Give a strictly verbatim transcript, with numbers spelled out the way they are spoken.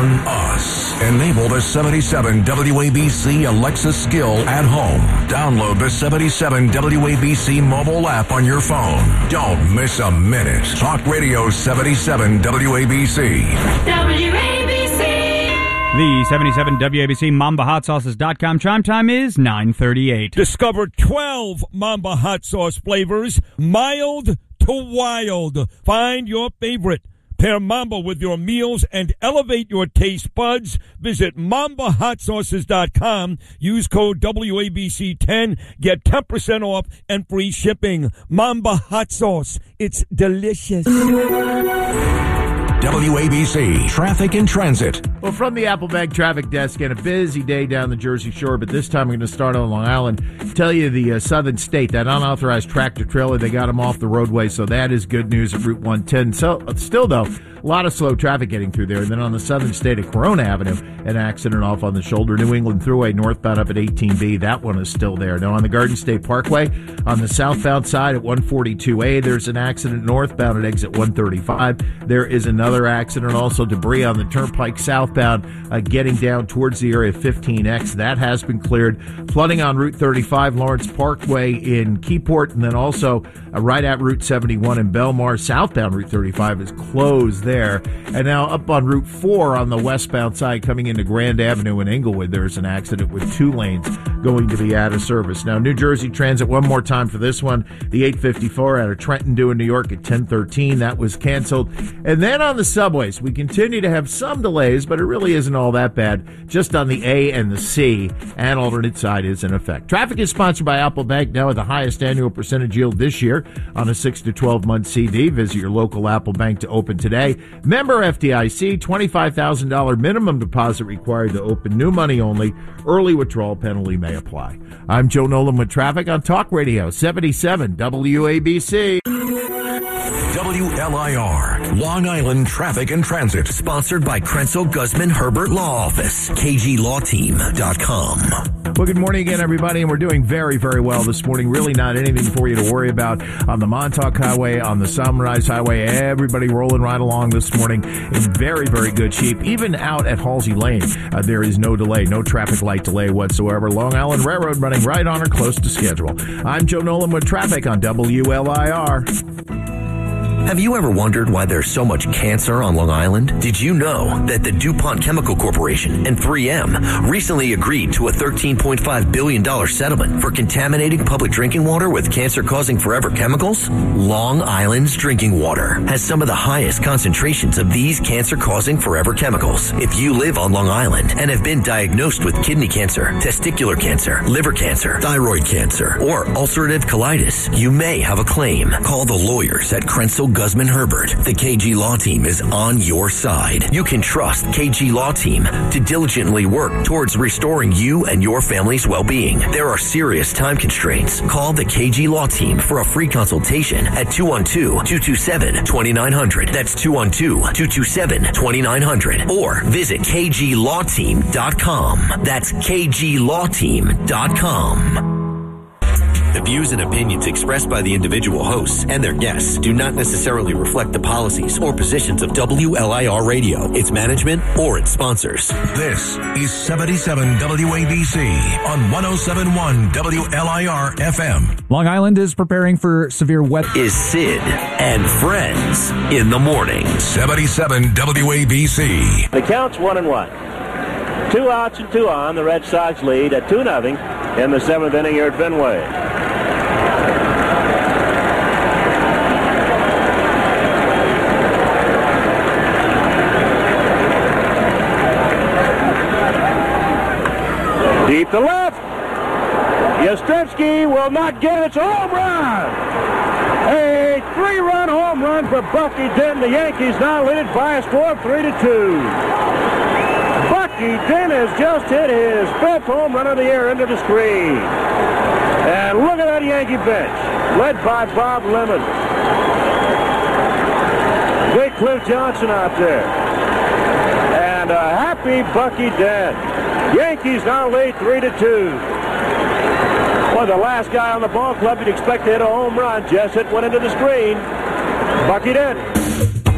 on us. Enable the seventy-seven W A B C Alexa skill at home. Download the seventy-seven W A B C mobile app on your phone. Don't miss a minute. Talk Radio seventy-seven W A B C. W A B C. The seventy-seven W A B C Mamba Hot Sauces dot com chime time is nine thirty-eight. Discover twelve Mamba Hot Sauce flavors, mild to wild. Find your favorite. Pair Mamba with your meals and elevate your taste buds. Visit Mamba Hot Sauces dot com. Use code W A B C ten. Get ten percent off and free shipping. Mamba Hot Sauce. It's delicious. W A B C Traffic and Transit. Well, from the Apple Bank Traffic Desk, and a busy day down the Jersey Shore, but this time we're going to start on Long Island. Tell you the uh, Southern State, that unauthorized tractor trailer, they got them off the roadway, so that is good news at Route one ten. So, still, though, a lot of slow traffic getting through there. And then on the Southern State at Corona Avenue, an accident off on the shoulder. New England Thruway northbound up at eighteen B. That one is still there. Now, on the Garden State Parkway, on the southbound side at one forty-two A, there's an accident northbound at exit one thirty-five. There is another accident, also debris on the Turnpike southbound, uh, getting down towards the area of fifteen X. That has been cleared. Flooding on Route thirty-five, Lawrence Parkway in Keyport, and then also uh, right at Route seventy-one in Belmar. Southbound Route thirty-five is closed there. And now up on Route four on the westbound side coming into Grand Avenue in Englewood, there's an accident with two lanes going to be out of service. Now, New Jersey Transit, one more time for this one. The eight fifty-four out of Trenton due in New York at ten thirteen. That was canceled. And then on the subways, we continue to have some delays, but it really isn't all that bad. Just on the A and the C, and alternate side is in effect. Traffic is sponsored by Apple Bank, now with the highest annual percentage yield this year on a six to twelve month C D. Visit your local Apple Bank to open today. Member F D I C, twenty-five thousand dollars minimum deposit required to open. New money only. Early withdrawal penalty may apply. I'm Joe Nolan with traffic on Talk Radio seventy-seven W A B C. W L I R, Long Island Traffic and Transit. Sponsored by Krenzel Guzman Herbert Law Office, K G Law Team dot com. Well, good morning again, everybody, and we're doing very, very well this morning. Really not anything for you to worry about on the Montauk Highway, on the Sunrise Highway. Everybody rolling right along this morning in very, very good shape. Even out at Halsey Lane, uh, there is no delay, no traffic light delay whatsoever. Long Island Railroad running right on or close to schedule. I'm Joe Nolan with traffic on W L I R. Have you ever wondered why there's so much cancer on Long Island? Did you know that the DuPont Chemical Corporation and three M recently agreed to a thirteen point five billion dollars settlement for contaminating public drinking water with cancer-causing forever chemicals? Long Island's drinking water has some of the highest concentrations of these cancer-causing forever chemicals. If you live on Long Island and have been diagnosed with kidney cancer, testicular cancer, liver cancer, thyroid cancer, or ulcerative colitis, you may have a claim. Call the lawyers at Krenzel Guzman Herbert. The K G Law Team is on your side. You can trust K G Law Team to diligently work towards restoring you and your family's well-being. There are serious time constraints. Call the K G Law Team for a free consultation at two one two, two two seven, two nine zero zero. That's two one two, two two seven, two nine zero zero. Or visit K G Law Team dot com. That's K G Law Team dot com. The views and opinions expressed by the individual hosts and their guests do not necessarily reflect the policies or positions of W L I R Radio, its management, or its sponsors. This is seventy-seven W A B C on one oh seven point one W L I R F M. Long Island is preparing for severe weather. Is Sid and Friends in the morning. seventy-seven W A B C. The count's one and one. Two outs and two on. The Red Sox lead at two nothing in the seventh inning here at Fenway. Deep to left. Yastrzemski will not get it. It's a home run. A three-run home run for Bucky Dent. The Yankees now lead it by a score of three to two. Bucky Dent has just hit his fifth home run of the year into the screen. And look at that Yankee bench, led by Bob Lemon. Big Cliff Johnson out there. And a happy Bucky Dent. Yankees now lead three to two. Well, the last guy on the ball club you'd expect to hit a home run. Jessup went into the screen. Bucky Dent.